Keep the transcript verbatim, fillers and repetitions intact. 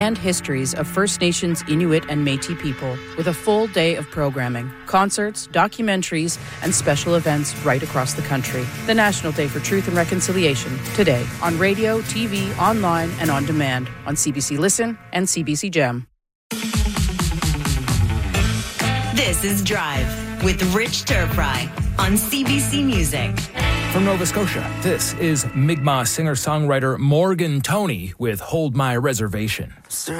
and histories of First Nations, Inuit, and Métis people with a full day of programming, concerts, documentaries, and special events right across the country. The National Day for Truth and Reconciliation, today on radio, T V, online, and on demand on C B C Listen and C B C Gem. This is Drive with Rich Turfry on C B C Music. From Nova Scotia, this is Mi'kmaq singer-songwriter Morgan Toney with Hold My Reservation.